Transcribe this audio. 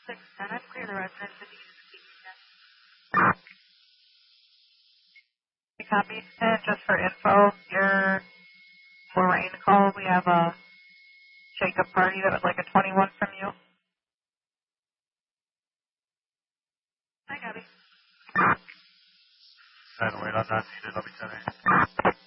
610, I've cleared the residence if you can just keep that. Copy. And just for info, your Lorraine call, we have a Jacob party that would like a 21 from you. Hi, Gabby. Wait on that needed, I'll be 10.